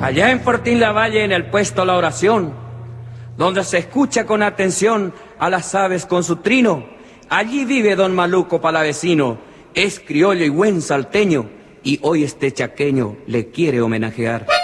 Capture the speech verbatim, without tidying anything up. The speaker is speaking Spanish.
Allá en Fortín Lavalle, en el puesto La Oración, donde se escucha con atención a las aves con su trino, allí vive don Maluco Palavecino, es criollo y buen salteño, y hoy este chaqueño le quiere homenajear.